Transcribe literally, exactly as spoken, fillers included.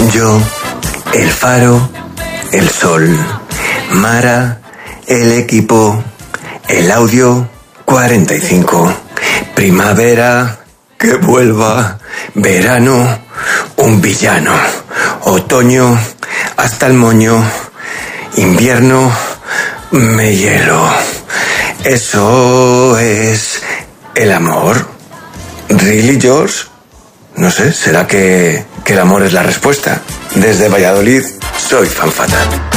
Yo, el faro, el sol. Mara, el equipo. El audio cuarenta y cinco. Primavera, que vuelva. Verano, un villano. Otoño, hasta el moño. Invierno, me hielo. Eso es el amor. ¿Really, George? No sé, ¿será que, que el amor es la respuesta? Desde Valladolid, soy Fan Fatal.